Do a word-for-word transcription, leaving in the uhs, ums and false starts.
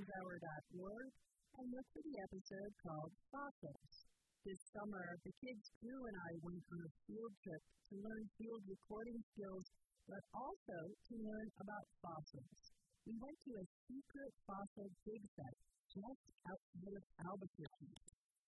hour dot org and look for the episode called Fossils. This summer, the kids Drew and I went on a field trip to learn field recording skills, but also to learn about fossils. We went to a secret fossil dig site just outside of Albuquerque.